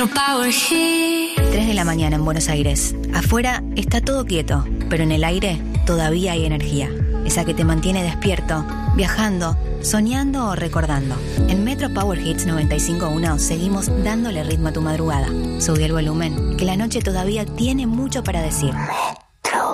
3 de la mañana en Buenos Aires. Afuera está todo quieto, pero en el aire todavía hay energía. Esa que te mantiene despierto, viajando, soñando o recordando. En Metro Power Hits 95.1 seguimos dándole ritmo a tu madrugada. Subí el volumen, que la noche todavía tiene mucho para decir.